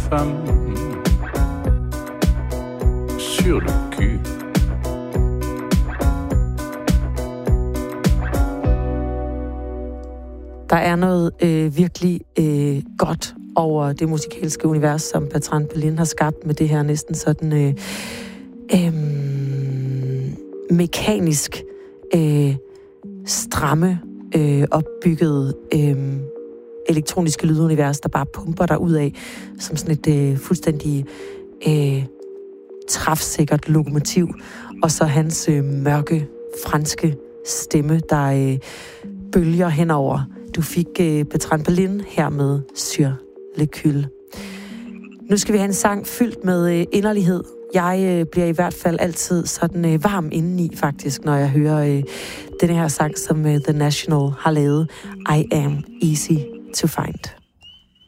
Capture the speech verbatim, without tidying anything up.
femme sur le cul. Der er noget øh, virkelig øh, godt over det musikalske univers, som Bertrand Belin har skabt med det her næsten sådan øh, øh, mekanisk øh, stramme øh, opbygget øh, elektroniske lydunivers, der bare pumper der ud af som sådan et øh, fuldstændig øh, træfsikkert lokomotiv. Og så hans øh, mørke franske stemme, der øh, bølger henover. Du fik øh, Bertrand Belin her med Sur le cul. Nu skal vi have en sang fyldt med øh, inderlighed. Jeg øh, bliver i hvert fald altid sådan øh, varm indeni, faktisk, når jeg hører øh, denne her sang, som øh, The National har lavet. I Am Easy to Find.